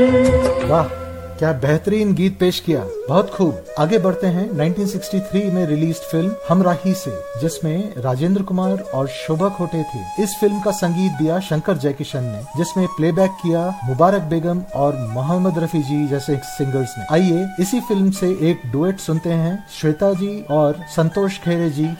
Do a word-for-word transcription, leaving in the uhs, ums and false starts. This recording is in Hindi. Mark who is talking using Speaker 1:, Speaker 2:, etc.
Speaker 1: वाह, क्या बेहतरीन गीत पेश किया, बहुत खूब। आगे बढ़ते हैं उन्नीस सौ तिरसठ में रिलीज फिल्म हमराही से, जिसमें राजेंद्र कुमार और शोभा खोटे थे। इस फिल्म का संगीत दिया शंकर जयकिशन ने, जिसमें प्लेबैक किया मुबारक बेगम और मोहम्मद रफी जी जैसे सिंगर्स ने। आइए इसी फिल्म से एक डुएट सुनते हैं श्वेता जी और संतोष खेरे जी